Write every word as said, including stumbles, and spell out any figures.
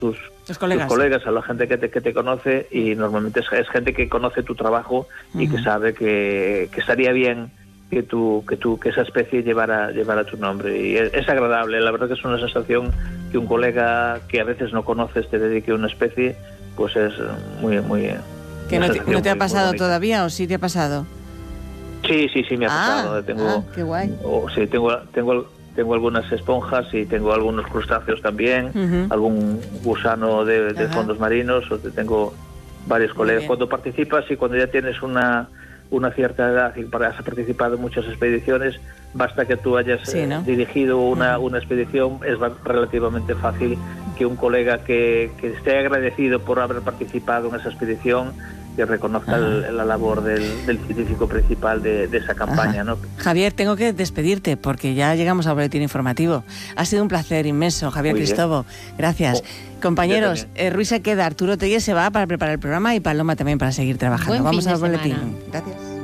tus, tus, colegas. tus colegas, a la gente que te, que te conoce, y normalmente es, es gente que conoce tu trabajo y uh-huh. que sabe que, que estaría bien que tú, que tú, que esa especie llevara, llevara tu nombre. Y es, es agradable, la verdad que es una sensación que un colega que a veces no conoces te dedique a una especie, pues es muy, muy... ¿Que no te, no te ha pasado todavía o sí te ha pasado? Sí, sí, sí, me ha ah, pasado. Tengo, ah, qué guay. Oh, sí, tengo, tengo, tengo algunas esponjas y tengo algunos crustáceos también, uh-huh. algún gusano de, de fondos marinos, o tengo varios colegas. Cuando participas y cuando ya tienes una, una cierta edad y has participado en muchas expediciones, basta que tú hayas sí, ¿no? eh, dirigido una, uh-huh. una expedición, es relativamente fácil que un colega que, que esté agradecido por haber participado en esa expedición, que reconozca el, la labor del, del científico principal de, de esa campaña, ¿no? Javier, tengo que despedirte porque ya llegamos al boletín informativo. Ha sido un placer inmenso, Javier Muy Cristobo. Bien. Gracias. Oh, Compañeros, eh, Ruiz se queda, Arturo Tellez se va para preparar el programa y Paloma también para seguir trabajando. Buen Vamos fin al de boletín. Semana. Gracias.